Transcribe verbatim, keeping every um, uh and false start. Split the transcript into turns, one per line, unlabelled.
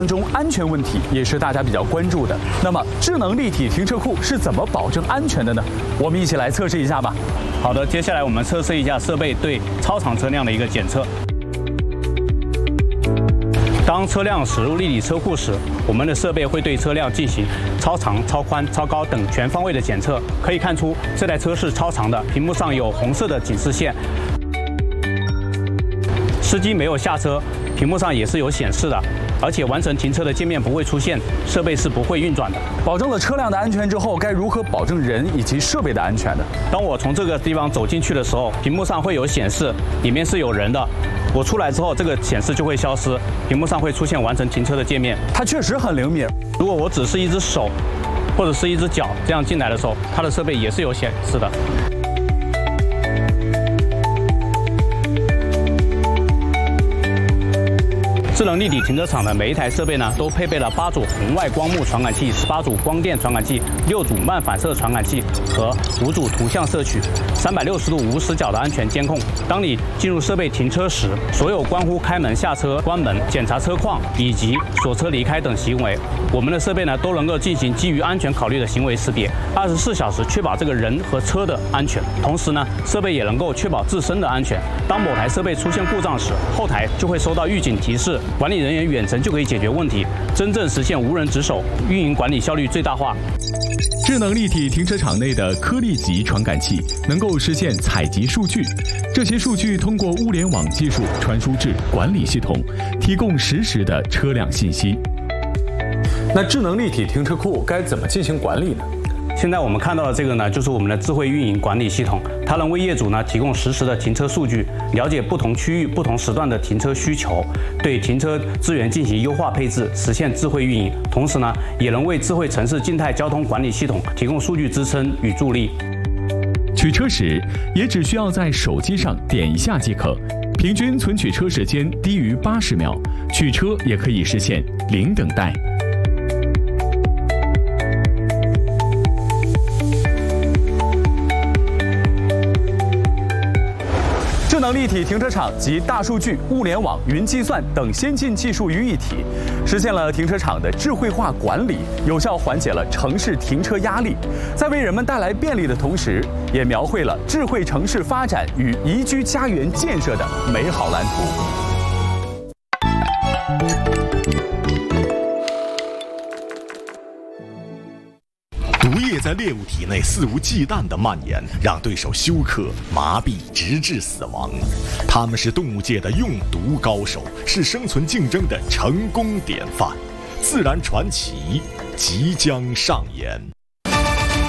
当中安全问题也是大家比较关注的。那么，智能立体停车库是怎么保证安全的呢？我们一起来测试一下吧。
好的，接下来我们测试一下设备对超长车辆的一个检测。当车辆驶入立体车库时，我们的设备会对车辆进行超长、超宽、超高等全方位的检测。可以看出，这台车是超长的，屏幕上有红色的警示线。司机没有下车，屏幕上也是有显示的。 而且完成停车的界面不会出现，设备是不会运转的。
保证了车辆的安全之后，该如何保证人以及设备的安全呢？
当我从这个地方走进去的时候，屏幕上会有显示里面是有人的。我出来之后，这个显示就会消失，屏幕上会出现完成停车的界面。
它确实很灵敏。
如果我只是一只手或者是一只脚这样进来的时候，它的设备也是有显示的。 智能立体停车场的每一台设备呢，都配备了八组红外光幕传感器、十八组光电传感器、六组慢反射传感器和五组图像摄取、三百六十度无死角的安全监控。当你进入设备停车时，所有关乎开门、下车、关门、检查车况以及锁车离开等行为，我们的设备呢都能够进行基于安全考虑的行为识别，二十四小时确保这个人和车的安全。同时呢，设备也能够确保自身的安全。当某台设备出现故障时，后台就会收到预警提示。 管理人员远程就可以解决问题，真正实现无人值守，运营管理效率最大化。
智能立体停车场内的颗粒级传感器能够实现采集数据，这些数据通过物联网技术传输至管理系统，提供实时的车辆信息。
那智能立体停车库该怎么进行管理呢？
现在我们看到的这个呢，就是我们的智慧运营管理系统，它能为业主呢提供实时的停车数据，了解不同区域、不同时段的停车需求，对停车资源进行优化配置，实现智慧运营。同时呢，也能为智慧城市静态交通管理系统提供数据支撑与助力。
取车时也只需要在手机上点一下即可，平均存取车时间低于八十秒，取车也可以实现零等待。
智能立体停车场集大数据、物联网、云计算等先进技术于一体，实现了停车场的智慧化管理，有效缓解了城市停车压力，在为人们带来便利的同时，也描绘了智慧城市发展与宜居家园建设的美好蓝图。
毒液在猎物体内肆无忌惮地蔓延，让对手休克、麻痹，直至死亡。他们是动物界的用毒高手，是生存竞争的成功典范。自然传奇即将上演。